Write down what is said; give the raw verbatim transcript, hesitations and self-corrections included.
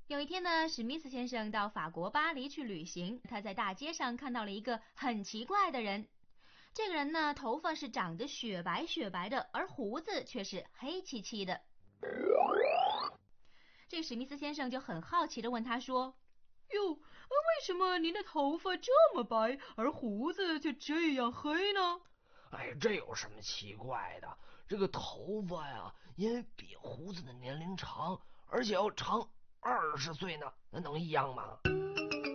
有一天呢，史密斯先生到法国巴黎去旅行，他在大街上看到了一个很奇怪的人。这个人呢，头发是长得雪白雪白的，而胡子却是黑漆漆的。这个史密斯先生就很好奇地问他说：哟，为什么您的头发这么白，而胡子就这样黑呢？ 哎，这有什么奇怪的？这个头发呀，因为比胡子的年龄长，而且要长二十岁呢，那能一样吗？